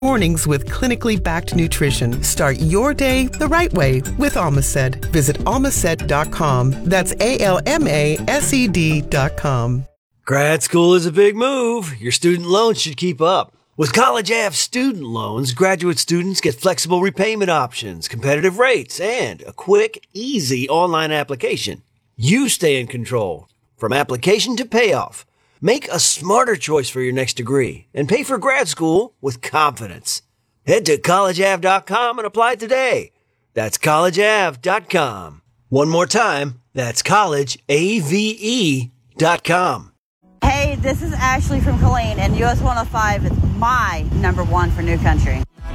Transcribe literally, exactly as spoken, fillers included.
Mornings with clinically backed nutrition. Start your day the right way with Almacet. Visit almacet dot com. That's A L M A S E D dot com. Grad school is a big move. Your student loans should keep up. With College Ave student loans, graduate students get flexible repayment options, competitive rates, and a quick, easy online application. You stay in control from application to payoff. Make a smarter choice for your next degree and pay for grad school with confidence. Head to college ave dot com and apply today. That's college ave dot com. One more time, that's college ave dot com. Hey, this is Ashley from Colleen, and U S one oh five is my number one for New Country.